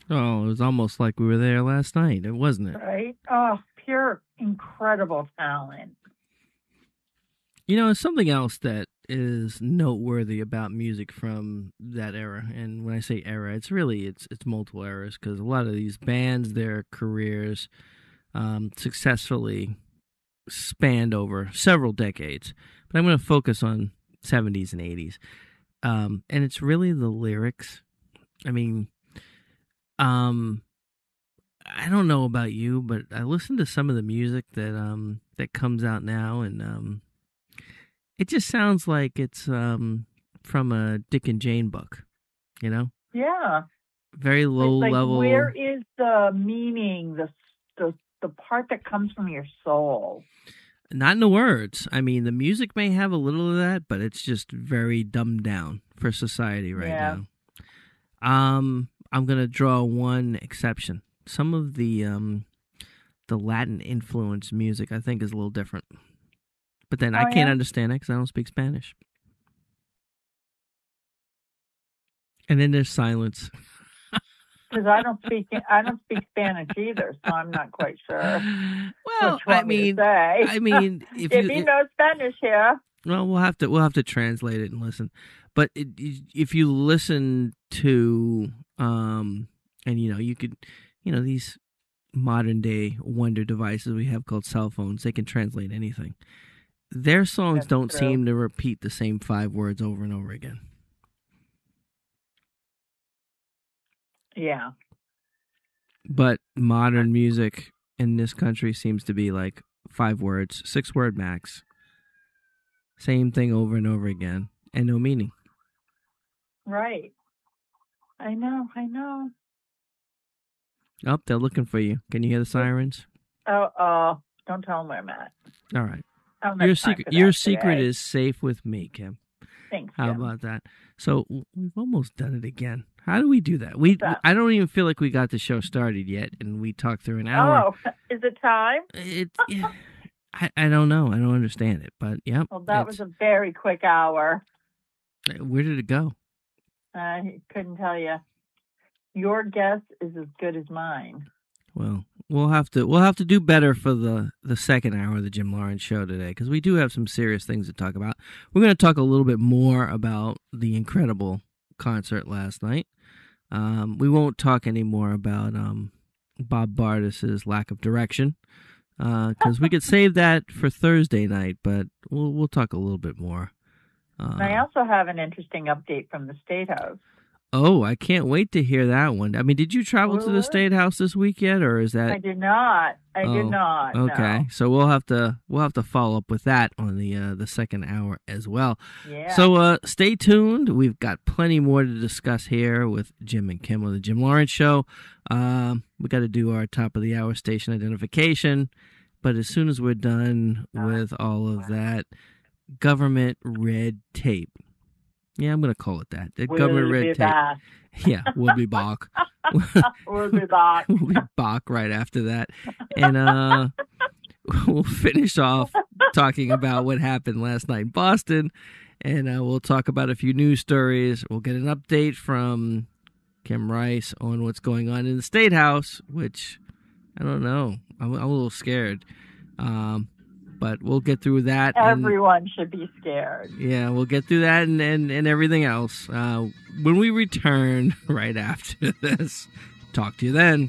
Oh, it was almost like we were there last night, wasn't it? right? Oh, pure incredible talent. You know, something else that is noteworthy about music from that era, and when I say era, it's multiple eras because a lot of these bands, their careers successfully spanned over several decades. But I'm going to focus on 70s and 80s, and it's really the lyrics. I mean, um, I don't know about you, but I listen to some of the music that comes out now, and it just sounds like it's from a Dick and Jane book, you know? Yeah. Very low It's like, level. where is the meaning, the part that comes from your soul? Not in the words. I mean, the music may have a little of that, but it's just very dumbed down for society right Yeah. now. I'm gonna draw one exception. Some of the Latin influenced music I think is a little different, but then I Oh can't yeah. understand it because I don't speak Spanish. And then there's silence. Because I don't speak Spanish either, so I'm not quite sure what Well, you want me to say. I mean, if If you you know Spanish here. well, we'll have to translate it and listen. But if you listen to and you could, these modern day wonder devices we have called cell phones, they can translate anything. Their songs That's don't true. seem to repeat the same five words over and over again. Yeah. But modern music in this country seems to be like five words, six-word max. Same thing over and over again, and no meaning. Right. I know. I know. Oh, they're looking for you. Can you hear the sirens? Oh, don't tell them where I'm at. All right. I don't have time for Your that secret today. is safe with me, Kim. Thanks, How Jim. about that? So we've almost done it again. How do we do that? We What's that? I don't even feel like we got the show started yet, and we talked through an hour. Oh, is it time? I don't know. I don't understand it, but yeah. Well, that was a very quick hour. Where did it go? I couldn't tell you. Your guess is as good as mine. Well, we'll have to do better for the second hour of the Jim Lawrence show today because we do have some serious things to talk about. We're going to talk a little bit more about the incredible concert last night. We won't talk anymore about Bob Bardis's lack of direction because we could save that for Thursday night, but we'll talk a little bit more. I also have an interesting update from the State House. Oh, I can't wait to hear that one. I mean, did you travel to the State House this week yet, or is that? I did not. I did not. Okay, no. so we'll have to follow up with that on the second hour as well. Yeah. So stay tuned. We've got plenty more to discuss here with Jim and Kim on the Jim Lawrence Show. We got to do our top of the hour station identification, but as soon as we're done with all of that, government red tape. Yeah, I'm going to call it that. The government red tape. Back. Yeah, we'll be back. We'll be back. We'll be back right after that. And we'll finish off talking about what happened last night in Boston. And we'll talk about a few news stories. We'll get an update from Kim Rice on what's going on in the State House, which I don't know. I'm a little scared. But we'll get through that. Everyone should be scared. Yeah, we'll get through that and everything else when we return right after this. Talk to you then.